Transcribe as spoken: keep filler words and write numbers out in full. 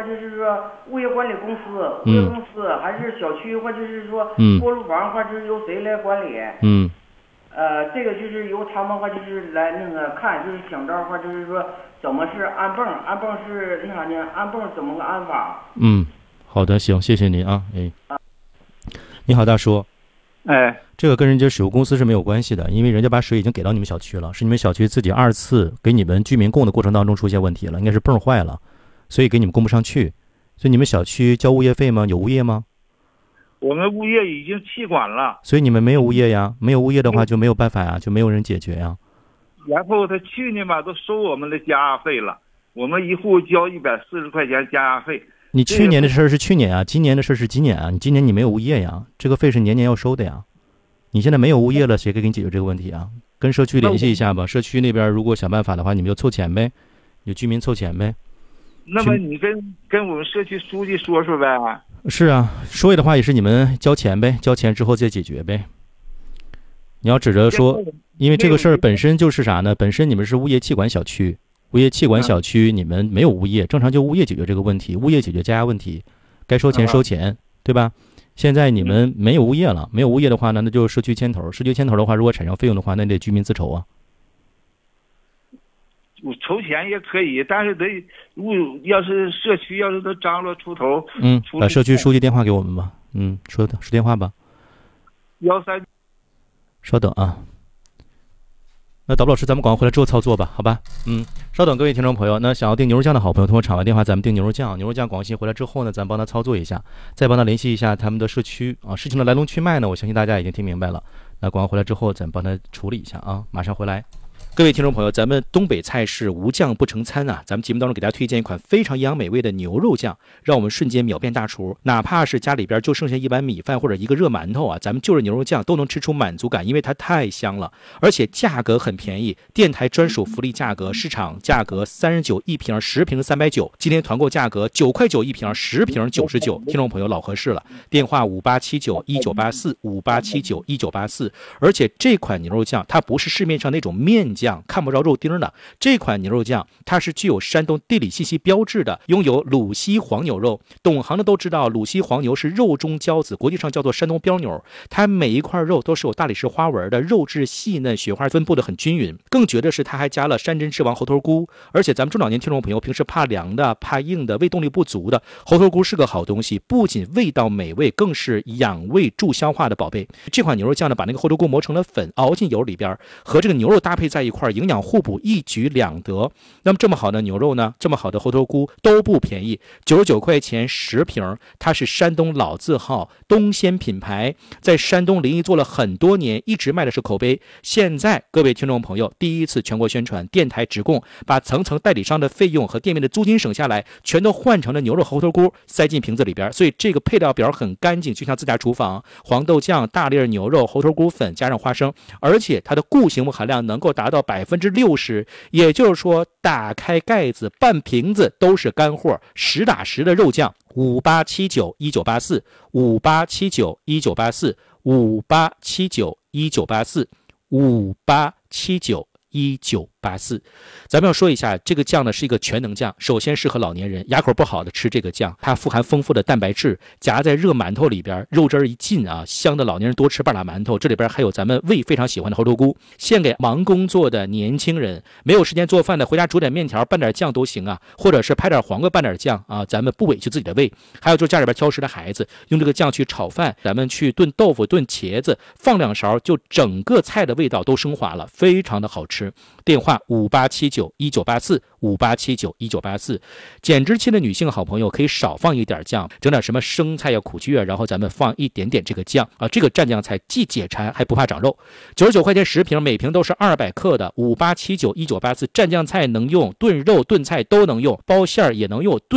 就是说物业管理公司，物业公司还是小区，或者是说锅炉房，或者是由谁来管理？ 嗯。 呃，这个就是由他们或就是来那个看，就是想着或就是说怎么是安泵，安泵是那啥呢？安泵怎么个安法？ 嗯，好的，行，谢谢您啊，哎。啊、你好，大叔。 哎， 这个跟人家水务公司是没有关系的，因为人家把水已经给到你们小区了，是你们小区自己二次给你们居民供的过程当中出现问题了，应该是泵坏了，所以给你们供不上去。所以你们小区交物业费吗？有物业吗？ 我们物业已经弃管了， 所以你们没有物业呀？没有物业的话就没有办法呀，就没有人解决呀。 然后他去年吧都收我们的加压费了，我们一户交一百四十块钱加压费。 你去年的事儿是去年啊，今年的事儿是今年啊。你今年你没有物业呀，这个费是年年要收的呀。你现在没有物业了，谁可以给你解决这个问题啊？跟社区联系一下吧，社区那边如果想办法的话，你们就凑钱呗，有居民凑钱呗。 那么你跟跟我们社区书记说说呗。 是啊，说的话也是你们交钱呗，交钱之后再解决呗。你要指着说，因为这个事儿本身就是啥呢？本身你们是物业气管小区，物业气管小区你们没有物业，正常就物业解决这个问题，物业解决加压问题，该收钱收钱，对吧？现在你们没有物业了，没有物业的话呢，那就社区牵头，社区牵头的话，如果产生费用的话，那得居民自筹啊。 我筹钱也可以，但是得物要是社区要是都张罗出头， 嗯，把社区书记电话给我们吧，嗯，说说电话吧。 幺三， 稍等啊。那导播老师，咱们广告回来之后操作吧，好吧？嗯，稍等，各位听众朋友，那想要订牛肉酱的好朋友，通过场外电话咱们订牛肉酱，牛肉酱广告信回来之后呢，咱帮他操作一下，再帮他联系一下他们的社区啊。事情的来龙去脉呢，我相信大家已经听明白了。那广告回来之后，咱帮他处理一下啊，马上回来。各位听众朋友，咱们东北菜是无酱不成餐啊！咱们节目当中给大家推荐一款非常营养美味的牛肉酱，让我们瞬间秒变大厨。哪怕是家里边就剩下一碗米饭或者一个热馒头啊，咱们就着牛肉酱都能吃出满足感，因为它太香了，而且价格很便宜，电台专属福利价格，市场价格三十九一瓶，十瓶三百九，今天团购价格九块九一瓶，十瓶九十九。听众朋友老合适了，电话五八七九一九八四五八七九一九八四。而且这款牛肉酱它不是市面上那种面酱。看不着肉丁的这款牛肉酱，它是具有山东地理信息标志的，拥有鲁西黄牛肉。懂行的都知道，鲁西黄牛是肉中骄子，国际上叫做山东标牛。它每一块肉都是有大理石花纹的，肉质细嫩，雪花分布的很均匀。更绝的是，它还加了山珍之王猴头菇。而且咱们中老年听众朋友平时怕凉的、怕硬的、胃动力不足的，猴头菇是个好东西，不仅味道美味，更是养胃助消化的宝贝。这款牛肉酱呢，把那个猴头菇磨成了粉，熬进油里边，和这个牛肉搭配在一块，营养互补，一举两得。那么这么好的牛肉呢，这么好的猴头菇都不便宜，九十九块钱十瓶。它是山东老字号东鲜品牌，在山东临沂做了很多年，一直卖的是口碑。现在各位听众朋友第一次全国宣传，电台直供，把层层代理商的费用和店面的租金省下来，全都换成了牛肉猴头菇，塞进瓶子里边。所以这个配料表很干净，就像自家厨房。黄豆酱、大粒牛肉、猴头菇粉加上花生，而且它的固形物含量能够达到百分之六十，也就是说打开盖子半瓶子都是干货，实打实的肉酱。五八七九一九八四五八七九一九八四五八七九一九八四五八七九一九八四。咱们要说一下，这个酱呢是一个全能酱，首先适合老年人，牙口不好的吃这个酱，它富含丰富的蛋白质，夹在热馒头里边，肉汁一进啊，香的老年人多吃半拉馒头。这里边还有咱们胃非常喜欢的猴头菇，献给忙工作的年轻人，没有时间做饭的，回家煮点面条拌点酱都行啊，或者是拍点黄瓜拌点酱啊，咱们不委屈自己的胃。还有就是家里边挑食的孩子，用这个酱去炒饭，咱们去炖豆腐、炖茄子，放两勺，就整个菜的味道都升华了，非常的好吃。电话五八七九一九八四五八七九一九八四。减脂期的女性好朋友可以少放一点酱，整点什么生菜呀、苦苣啊，然后咱们放一点点这个酱啊，这个蘸酱菜既解馋还不怕长肉。九十九块钱十瓶，每瓶都是二百克的。五八七九一九八四，蘸酱菜能用，炖肉炖菜都能用，包馅儿也能用。